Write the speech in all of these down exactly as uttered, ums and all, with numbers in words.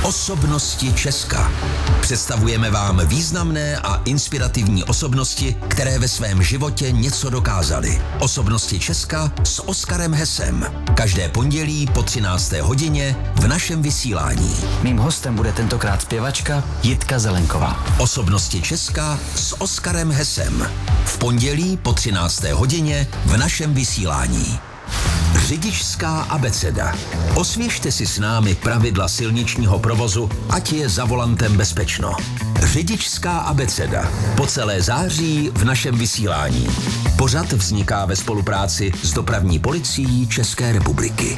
Osobnosti Česka. Představujeme vám významné a inspirativní osobnosti, které ve svém životě něco dokázaly. Osobnosti Česka s Oskarem Hesem. Každé pondělí po třinácté hodině v našem vysílání. Mým hostem bude tentokrát zpěvačka Jitka Zelenková. Osobnosti Česka s Oskarem Hesem. V pondělí po třinácté hodině v našem vysílání. Řidičská abeceda. Osvěžte si s námi pravidla silničního provozu, ať je za volantem bezpečno. Řidičská abeceda. Po celé září v našem vysílání. Pořad vzniká ve spolupráci s Dopravní policií České republiky.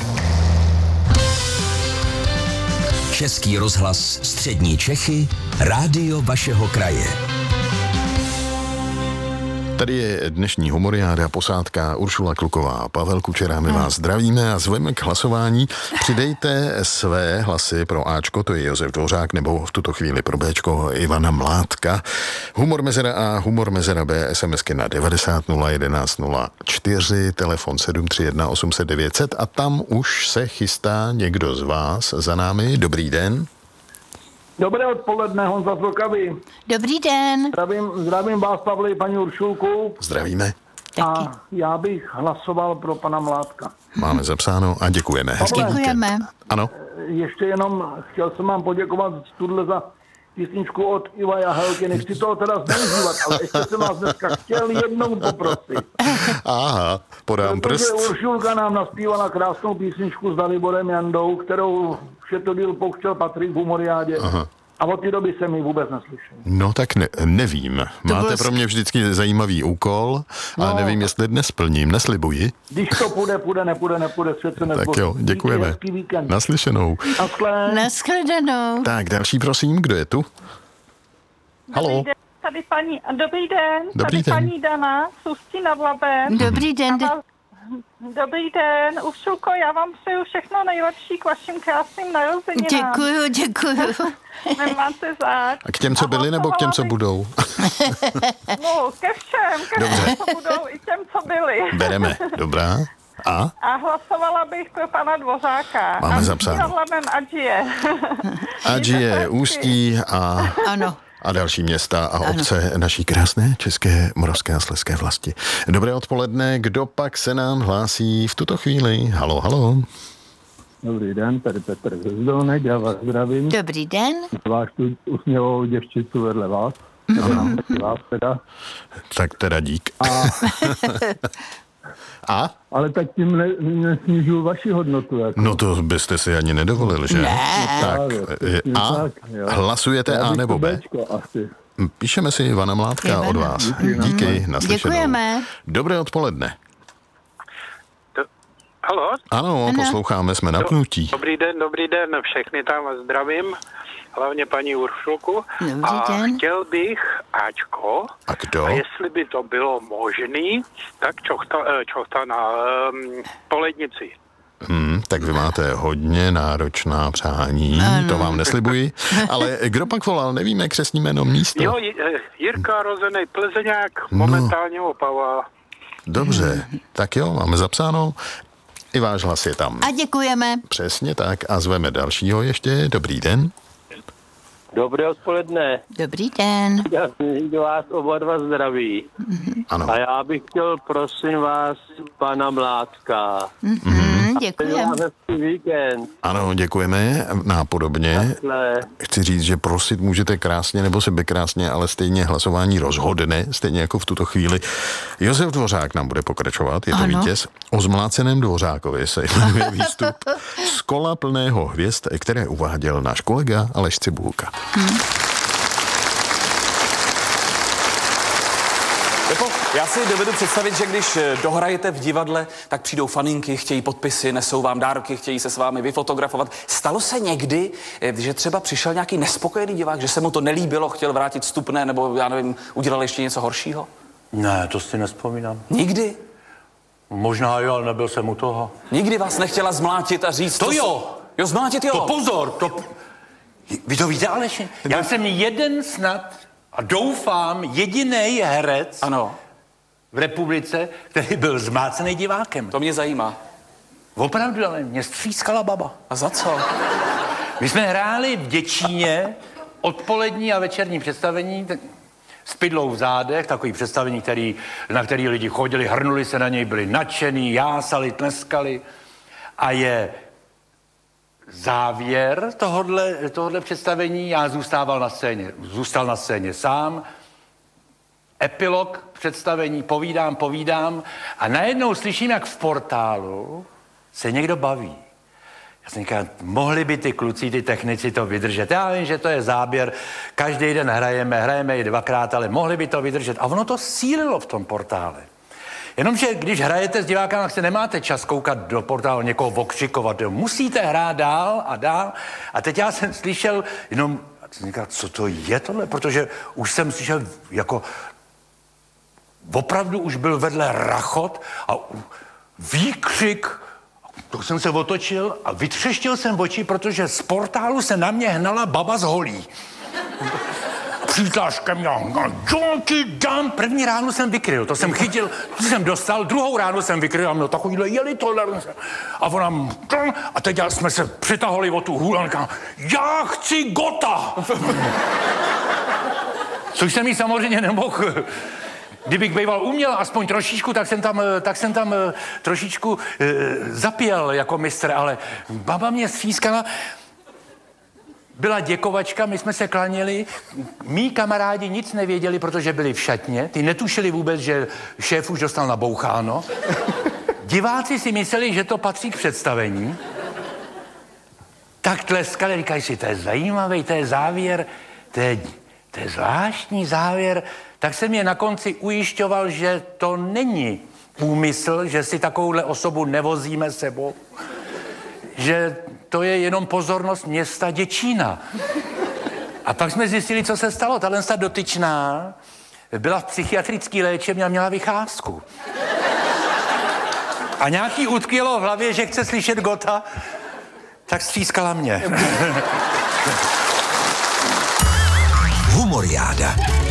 Český rozhlas Střední Čechy, rádio vašeho kraje. Tady je dnešní humoriáda, posádka Uršula Kluková a Pavel Kučera. My vás zdravíme a zveme k hlasování. Přidejte své hlasy pro Ačko, to je Josef Dvořák, nebo v tuto chvíli pro Bčko Ivana Mládka. Humor mezera A, humor mezera B, SMSky na devadesát nula jedenáct nula čtyři, telefon sedm tři jedna osm set devět set a tam už se chystá někdo z vás za námi. Dobrý den. Dobré odpoledne, Honza z Vltavy. Dobrý den. Zdravím, zdravím vás, Pavle, i paní Uršulku. Zdravíme. A já bych hlasoval pro pana Mládka. Máme zapsáno a děkujeme. Hezký Děkujeme. víkend. Ano. Ještě jenom chtěl jsem vám poděkovat tuhle za písničku od Iva Jahelky. Nechci toho teda zneužívat, ale ještě jsem vás dneska chtěl jednou poprosit. Aha, podám prst. Protože Uršulka nám naspívala krásnou písničku s Daliborem Jandou, kterou všetodil pouštěl Patrik v humoriádě. Aha. A od té doby jsem ji vůbec neslyšel. No tak ne, nevím. Máte pro mě vždycky zajímavý úkol, ale no, nevím, jestli dnes splním. Neslibuji. Když to půjde, půjde, nepůjde, nepůjde, svět se nezboří. Tak jo, děkujeme. Hezký víkend. Naslyšenou. Nashledanou. Tak, další prosím, kdo je tu? Halo. Dobrý den, tady paní, dobrý den, Dobrý tady den. paní Dana z Ústí nad Labem. Dobrý den. A vás- Dobrý den, Uršulko, já vám přeju všechno nejlepší k vašim krásným narozeninám. Děkuju, děkuju. Nemáte zač. A k těm, co byli, nebo k těm, co budou? No, ke všem, ke Dobře. všem, co budou, i těm, co byli. Bereme, dobrá. A? A hlasovala bych pro pana Dvořáka. Máme a zapsáno. nad Labem, ať je. Ať je Ústí a... Ano. a další města a obce ano. naší krásné české, moravské a slezské vlasti. Dobré odpoledne, kdo pak se nám hlásí v tuto chvíli? Halo, halo. Dobrý den, tady Petr Hvězdolnek, já vás zdravím. Dobrý den. Váš tu usměvou děvčicu vedle vás. Nebo nám taky vás teda. Tak teda dík. A, A? ale tak tím ne, nesnižuju vaši hodnotu. Jako. No to byste si ani nedovolili, že? Ne. Tak, A? Tak, jo. Hlasujete Já A bych nebo to B? Bčko asi. Píšeme si Ivana Mládka Ivana. od vás. Díky, no. Díky, naslyšenou. Děkujeme. Dobré odpoledne. Halo? Ano, Ano. posloucháme, jsme napnutí. Dobrý den, dobrý den, všechny tam zdravím, hlavně paní Uršulku. Dobrý a den. chtěl bych Ačko, A kdo? a jestli by to bylo možný, tak čochta, eh, čochta na um, polednici. Hmm, tak vy máte hodně náročná přání, ano. To vám neslibuji. Ale kdo pak volal, nevíme křestní jméno, místo. Jo, J- eh, Jirka Rozený Plzeňák, No. momentálně Opava. Dobře, tak jo, máme zapsáno. I váš hlas je tam. A děkujeme. Přesně tak a zveme dalšího ještě. Dobrý den. Dobré odpoledne. Dobrý den. Já vás oba dva zdraví. Ano. A já bych chtěl, prosím vás, pana Mládka. Mhm, Přeji děkujeme. vám hezký víkend. Ano, děkujeme. Nápodobně. Takhle. Chci říct, že prosit můžete krásně nebo sebekrásně, ale stejně hlasování rozhodne, stejně jako v tuto chvíli. Josef Dvořák nám bude pokračovat, je to Ano. vítěz. O zmláceném Dvořákovi se jmenuje výstup z kola plného hvězd, které uváděl náš kolega Aleš Cibulka. Hmm. Jako, já si dovedu představit, že když dohrajete v divadle, tak přijdou faninky, chtějí podpisy, nesou vám dárky, chtějí se s vámi vyfotografovat. Stalo se někdy, že třeba přišel nějaký nespokojený divák, že se mu to nelíbilo, chtěl vrátit vstupné, nebo já nevím, udělal ještě něco horšího? Ne, to si nevzpomínám. Nikdy? Možná jo, ale nebyl jsem u toho. Nikdy vás nechtěla zmlátit a říct... To co jo! Se... Jo, zmlátit jo! To pozor, to... Vy to víte, Aleši? Já jsem jeden snad a doufám jediný herec Ano, v republice, který byl zmácený divákem. to mě zajímá. Opravdu, ale mě střískala baba. A za co? My jsme hráli v Děčíně odpolední a večerní představení s pidlou v zádech, takový představení, který, na který lidi chodili, hrnuli se na něj, byli nadšený, jásali, tleskali. A je závěr tohodle, tohodle představení, já zůstával na scéně, zůstal na scéně sám, epilog představení, povídám, povídám a najednou slyším, jak v portálu se někdo baví. Já jsem říkal, mohli by ty kluci, ty technici to vydržet. Já vím, že to je záběr, každý den hrajeme, hrajeme i dvakrát, ale mohli by to vydržet. A ono to sílilo v tom portále. Jenomže když hrajete s divákama, tak se nemáte čas koukat do portálu, někoho okřikovat. Musíte hrát dál a dál. A teď já jsem slyšel jenom, jsem říkal, co to je tohle? Protože už jsem slyšel jako, opravdu už byl vedle rachot a výkřik. To jsem se otočil a vytřeštil jsem oči, protože z portálu se na mě hnala baba z holí. Přijďáš ke mně, jo ti dám. První ránu jsem vykryl, to jsem chytil, to jsem dostal, druhou ránu jsem vykryl a měl takovýhle jeli tolerance. A ona, a teď jsme se přitahali o tu hůl a říkám, já chci Gota. Což jsem jí samozřejmě nemohl. Kdybych býval uměl aspoň trošičku, tak jsem tam, tak jsem tam trošičku e, zapěl jako mistr, ale baba mě sfískala. Byla děkovačka, my jsme se klaněli, mí kamarádi nic nevěděli, protože byli v šatně, ty netušili vůbec, že šéf už dostal naboucháno. Diváci si mysleli, že to patří k představení. Tak tleskali, říkají si, to je zajímavý, to je závěr, to je, to je zvláštní závěr. Tak jsem je na konci ujišťoval, že to není úmysl, že si takovouhle osobu nevozíme sebou, že to je jenom pozornost města Děčína. A pak jsme zjistili, co se stalo. Tahle dotyčná byla v psychiatrické léčebně a měla vycházku. A nějaký utkvělo v hlavě, že chce slyšet Gota, tak střískala mě. Humoriáda.